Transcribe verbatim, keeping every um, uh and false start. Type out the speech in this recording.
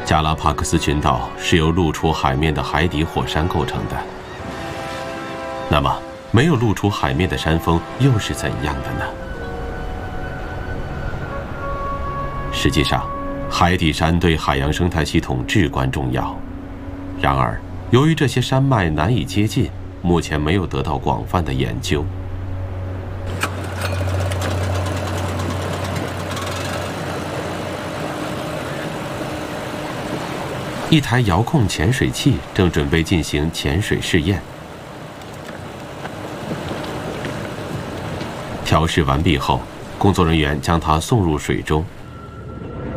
加拉帕戈斯群岛是由露出海面的海底火山构成的。那么，没有露出海面的山峰又是怎样的呢？实际上，海底山对海洋生态系统至关重要。然而，由于这些山脉难以接近，目前没有得到广泛的研究。一台遥控潜水器正准备进行潜水试验。调试完毕后，工作人员将它送入水中。